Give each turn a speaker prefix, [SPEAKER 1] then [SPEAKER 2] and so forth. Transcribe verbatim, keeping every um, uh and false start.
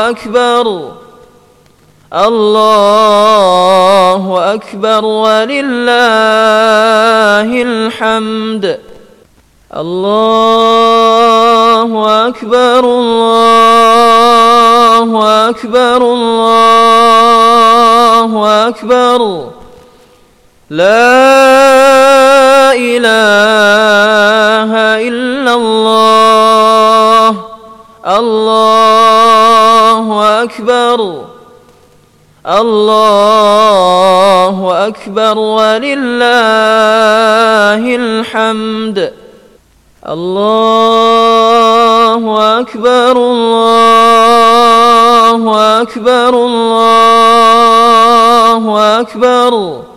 [SPEAKER 1] أكبر الله أكبر ولله الحمد. الله أكبر الله أكبر الله أكبر لا إله إلا الله. الله أكبر الله أكبر ولله الحمد. الله أكبر الله أكبر الله أكبر